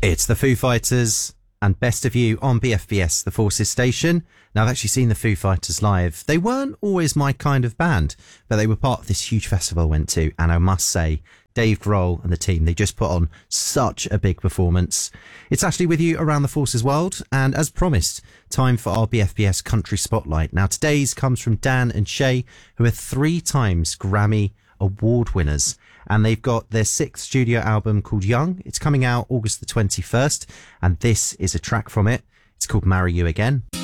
It's the Foo Fighters and Best of You on BFBS, the Forces station. Now, I've actually seen the Foo Fighters live. They weren't always my kind of band, but they were part of this huge festival I went to, and I must say, Dave Grohl and the team, they just put on such a big performance. It's Ashley with you around the Forces world, and as promised, time for our BFBS Country Spotlight. Now, today's comes from Dan and Shay, who are 3 times Grammy Award winners, and they've got their 6th studio album called Young. It's coming out August the 21st, and this is a track from it. It's called Marry You Again.